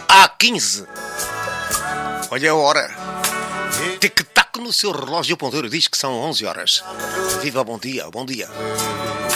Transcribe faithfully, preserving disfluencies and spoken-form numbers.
a quinze. Olha a hora. Tic-tac no seu relógio ponteiro diz que são onze horas. Viva, bom dia, bom dia.